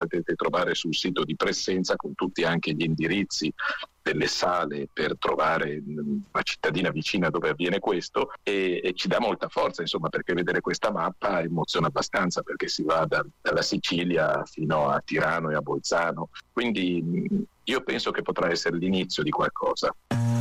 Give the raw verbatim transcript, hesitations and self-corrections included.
potete trovare sul sito di Presenza, con tutti anche gli indirizzi delle sale per trovare una cittadina vicina dove avviene questo, e, e ci dà molta forza, insomma, perché vedere questa mappa emoziona abbastanza, perché si va da, dalla Sicilia fino a Tirano e a Bolzano, quindi io penso che potrà essere l'inizio di qualcosa.